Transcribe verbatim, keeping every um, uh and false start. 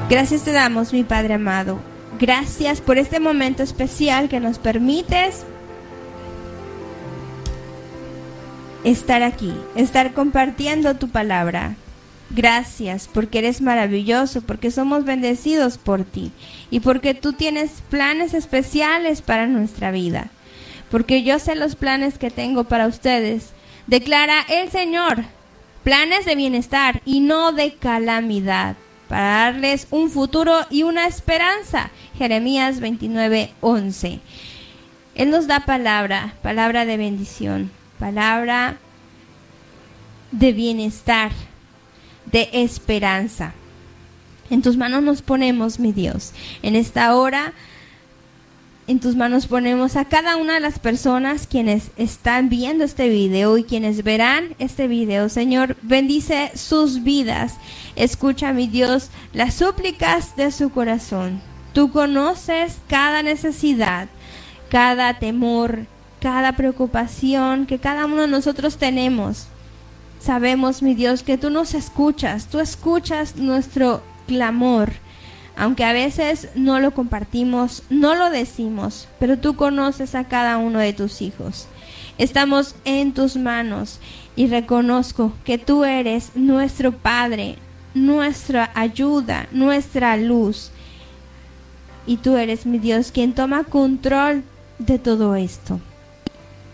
Gracias te damos, mi Padre amado. Gracias por este momento especial que nos permites estar aquí, estar compartiendo tu palabra. Gracias porque eres maravilloso, porque somos bendecidos por ti y porque tú tienes planes especiales para nuestra vida. Porque yo sé los planes que tengo para ustedes, declara el Señor, planes de bienestar y no de calamidad, para darles un futuro y una esperanza. Jeremías veintinueve, once. Él nos da palabra, palabra de bendición, palabra de bienestar, de esperanza. En tus manos nos ponemos, mi Dios. En esta hora, en tus manos ponemos a cada una de las personas quienes están viendo este video y quienes verán este video. Señor, bendice sus vidas. Escucha, mi Dios, las súplicas de su corazón. Tú conoces cada necesidad, cada temor, cada preocupación que cada uno de nosotros tenemos. Sabemos, mi Dios, que tú nos escuchas, tú escuchas nuestro clamor, aunque a veces no lo compartimos, no lo decimos, pero tú conoces a cada uno de tus hijos. Estamos en tus manos y reconozco que tú eres nuestro Padre, nuestra ayuda, nuestra luz. Y tú eres, mi Dios, quien toma control de todo esto.